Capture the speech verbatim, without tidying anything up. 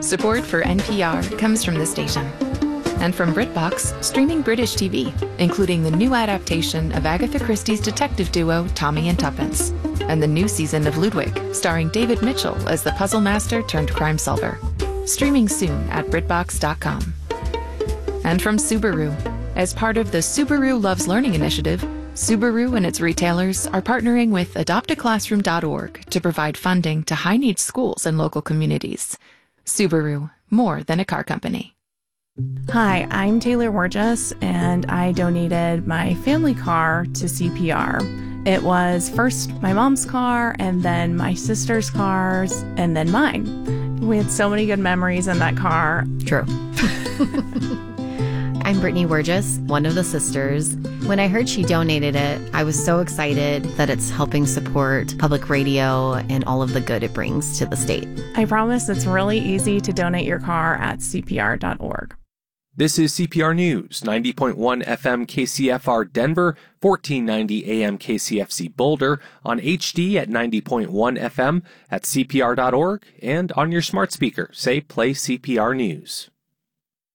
Support for N P R comes from the station. And from BritBox, streaming British T V, including the new adaptation of Agatha Christie's detective duo Tommy and Tuppence, and the new season of Ludwig, starring David Mitchell as the puzzle master turned crime solver. Streaming soon at Britbox dot com. And from Subaru, as part of the Subaru Loves Learning initiative, Subaru and its retailers are partnering with adopt a classroom dot org to provide funding to high-needs schools and local communities. Subaru, more than a car company. Hi, I'm Taylor Wargess, and I donated my family car to C P R. It was first my mom's car, and then my sister's cars, and then mine. We had so many good memories in that car. True. I'm Brittany Wargess, one of the sisters. When I heard she donated it, I was so excited that it's helping support public radio and all of the good it brings to the state. I promise it's really easy to donate your car at C P R dot org. This is C P R News, ninety point one F M K C F R Denver, fourteen ninety A M K C F C Boulder, on H D at ninety point one F M, at C P R dot org, and on your smart speaker. Say, play C P R News.